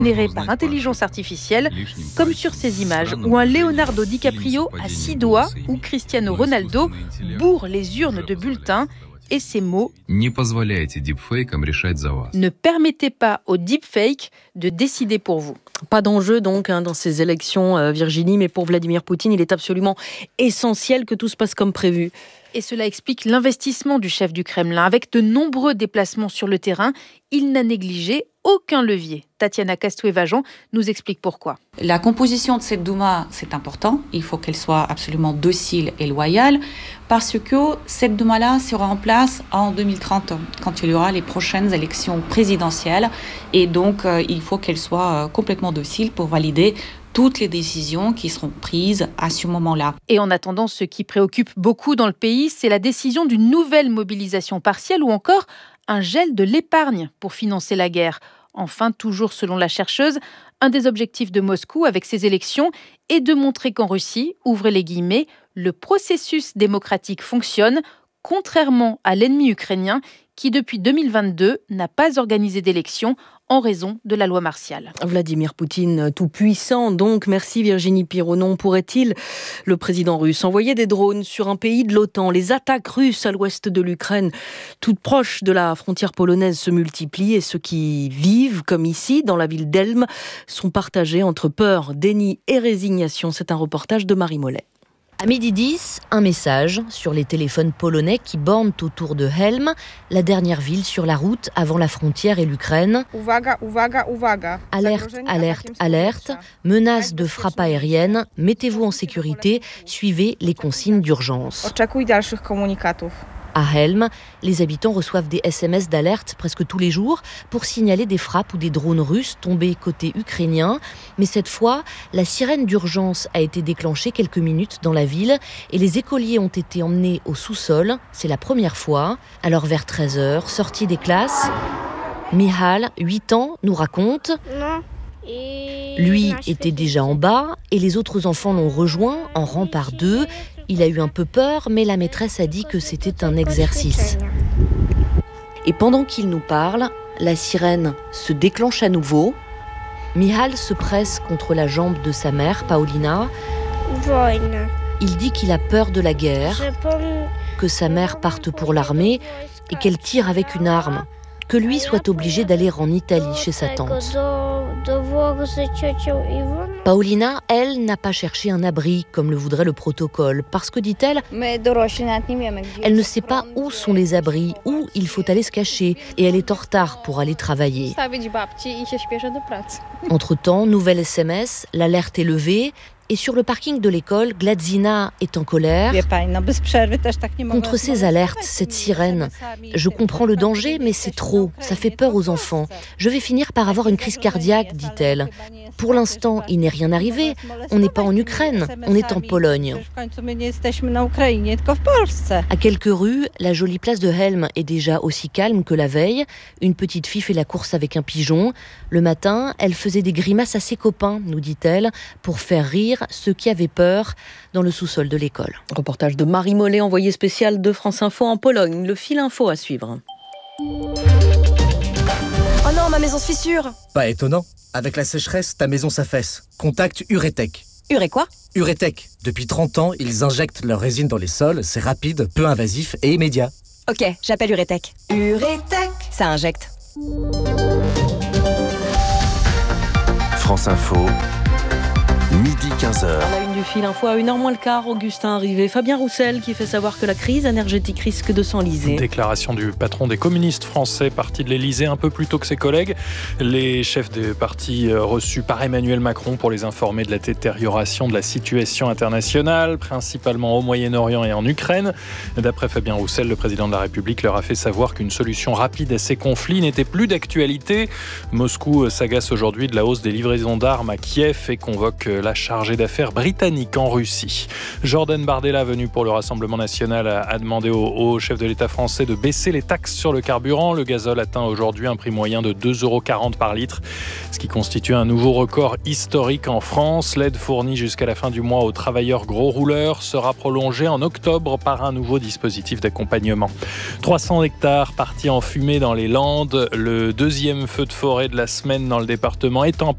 générés par intelligence artificielle, comme sur ces images où un Leonardo DiCaprio à 6 doigts ou Cristiano Ronaldo bourre les urnes de bulletins et ces mots « Ne permettez pas aux deepfakes de décider pour vous ». Pas d'enjeu donc dans ces élections, Virginie, mais pour Vladimir Poutine, il est absolument essentiel que tout se passe comme prévu. Et cela explique l'investissement du chef du Kremlin. Avec de nombreux déplacements sur le terrain, il n'a négligé aucun levier. Tatiana Castoué-Vajan nous explique pourquoi. La composition de cette Douma, c'est important. Il faut qu'elle soit absolument docile et loyale parce que cette Douma-là sera en place en 2030, quand il y aura les prochaines élections présidentielles. Et donc, il faut qu'elle soit complètement docile pour valider toutes les décisions qui seront prises à ce moment-là. Et en attendant, ce qui préoccupe beaucoup dans le pays, c'est la décision d'une nouvelle mobilisation partielle ou encore un gel de l'épargne pour financer la guerre. Enfin, toujours selon la chercheuse, un des objectifs de Moscou avec ces élections est de montrer qu'en Russie, ouvrez les guillemets, le processus démocratique fonctionne, contrairement à l'ennemi ukrainien qui, depuis 2022, n'a pas organisé d'élections en raison de la loi martiale. Vladimir Poutine, tout puissant, donc. Merci Virginie Pironon. Pourrait-il, le président russe, envoyer des drones sur un pays de l'OTAN ? Les attaques russes à l'ouest de l'Ukraine, toutes proches de la frontière polonaise, se multiplient et ceux qui vivent, comme ici, dans la ville d'Elm, sont partagés entre peur, déni et résignation. C'est un reportage de Marie Mollet. À 12h10, un message sur les téléphones polonais qui bornent autour de Helm, la dernière ville sur la route avant la frontière et l'Ukraine. Alerte, alerte, alerte, menace de frappe aérienne, mettez-vous en sécurité, suivez les consignes d'urgence. À Helm, les habitants reçoivent des SMS d'alerte presque tous les jours pour signaler des frappes ou des drones russes tombés côté ukrainien. Mais cette fois, la sirène d'urgence a été déclenchée quelques minutes dans la ville et les écoliers ont été emmenés au sous-sol. C'est la première fois. Alors vers 13h, sortie des classes, Mihal, 8 ans, nous raconte... Lui était déjà en bas et les autres enfants l'ont rejoint en rang par deux. Il a eu un peu peur, mais la maîtresse a dit que c'était un exercice. Et pendant qu'il nous parle, la sirène se déclenche à nouveau. Mihal se presse contre la jambe de sa mère, Paulina. Il dit qu'il a peur de la guerre, que sa mère parte pour l'armée et qu'elle tire avec une arme, que lui soit obligé d'aller en Italie chez sa tante. Paulina, elle, n'a pas cherché un abri comme le voudrait le protocole parce que, dit-elle, elle ne sait pas où sont les abris, où il faut aller se cacher et elle est en retard pour aller travailler. Entre-temps, nouvelle SMS, l'alerte est levée. Et sur le parking de l'école, Gladzina est en colère. Contre ces alertes, cette sirène, je comprends le danger, mais c'est trop, ça fait peur aux enfants. Je vais finir par avoir une crise cardiaque, dit-elle. Pour l'instant, il n'est rien arrivé. On n'est pas en Ukraine, on est en Pologne. À quelques rues, la jolie place de Helm est déjà aussi calme que la veille. Une petite fille fait la course avec un pigeon. Le matin, elle faisait des grimaces à ses copains, nous dit-elle, pour faire rire ceux qui avaient peur dans le sous-sol de l'école. Reportage de Marie Mollet, envoyée spéciale de France Info en Pologne. Le fil info à suivre. Oh non, ma maison se fissure. Pas étonnant. Avec la sécheresse, ta maison s'affaisse. Contacte Uretech. Uré quoi ? Uretech. Depuis 30 ans, ils injectent leur résine dans les sols. C'est rapide, peu invasif et immédiat. Ok, j'appelle Uretech. Uretech, ça injecte. France Info, midi 15h. À la une du fil info, à 1h moins le quart, Augustin arrivé. Fabien Roussel qui fait savoir que la crise énergétique risque de s'enliser. Déclaration du patron des communistes français, parti de l'Elysée un peu plus tôt que ses collègues. Les chefs des partis reçus par Emmanuel Macron pour les informer de la détérioration de la situation internationale, principalement au Moyen-Orient et en Ukraine. D'après Fabien Roussel, le président de la République leur a fait savoir qu'une solution rapide à ces conflits n'était plus d'actualité. Moscou s'agace aujourd'hui de la hausse des livraisons d'armes à Kiev et convoque la chargée d'affaires britannique en Russie. Jordan Bardella, venu pour le Rassemblement national, a demandé au chef de l'État français de baisser les taxes sur le carburant. Le gazole atteint aujourd'hui un prix moyen de 2,40 € par litre, ce qui constitue un nouveau record historique en France. L'aide fournie jusqu'à la fin du mois aux travailleurs gros rouleurs sera prolongée en octobre par un nouveau dispositif d'accompagnement. 300 hectares partis en fumée dans les Landes. Le deuxième feu de forêt de la semaine dans le département est en